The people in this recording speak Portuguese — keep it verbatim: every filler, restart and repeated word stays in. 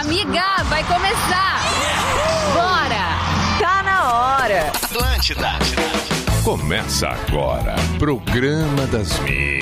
Amiga, vai começar. Bora. Tá na hora. Atlântida. Começa agora, Programa das Migas.